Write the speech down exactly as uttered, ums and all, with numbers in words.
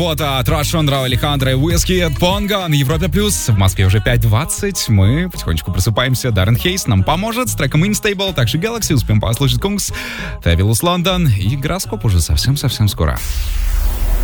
Вот от Рашондра, Алехандро и Уиски, Понго на Европе Плюс. В Москве уже пять двадцать. Мы потихонечку просыпаемся. Даррен Хейс нам поможет с треком Instable. Также Galaxy. Успеем послушать Кунгс, Fabulous London и гороскоп уже совсем-совсем скоро.